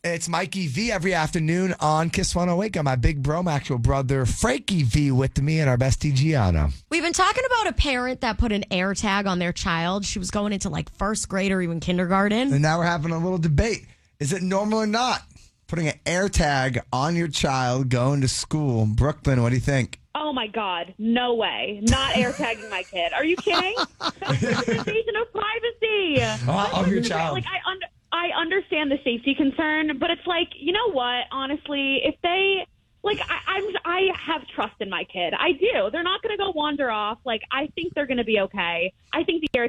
It's Mikey V every afternoon on Kiss 108. Got my big bro, my actual brother, Frankie V, with me and our bestie, Gianna. We've been talking about a parent that put an air tag on their child. She was going into like first grade or even kindergarten. And now we're having a little debate. Is it normal or not? Putting an air tag on your child going to school. Brooklyn, what do you think? Oh, my God. No way. Not air tagging my kid. Are you kidding? That's an invasion of privacy. Of your child. Like, I understand the safety concern, but it's like, you know what? Honestly, if they, like, I have trust in my kid. I do. They're not going to go wander off. Like, I think they're going to be okay. I think the air